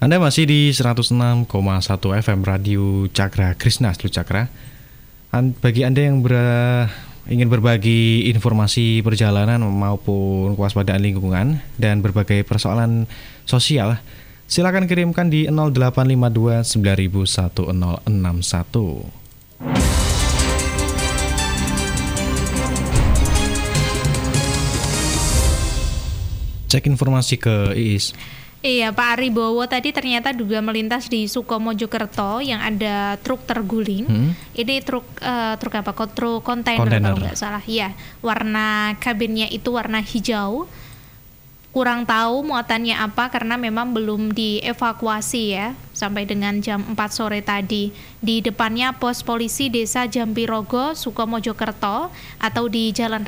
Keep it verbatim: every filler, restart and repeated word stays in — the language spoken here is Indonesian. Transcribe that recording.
Anda masih di seratus enam koma satu F M Radio Cakra Krishna Seluruh Cakra. An- bagi Anda yang ber- ingin berbagi informasi perjalanan maupun kewaspadaan lingkungan dan berbagai persoalan sosial, silakan kirimkan di nol delapan lima dua sembilan satu nol enam satu. Cek informasi ke Iis. Iya, Pak Aribowo tadi ternyata juga melintas di Sukomojokerto yang ada truk terguling. Hmm? Ini truk uh, truk apa? Truk kontainer kalau nggak salah. Iya, warna kabinnya itu warna hijau. Kurang tahu muatannya apa karena memang belum dievakuasi ya sampai dengan jam empat sore tadi. Di depannya pos polisi Desa Jampirogo, Sukomojokerto atau di Jalan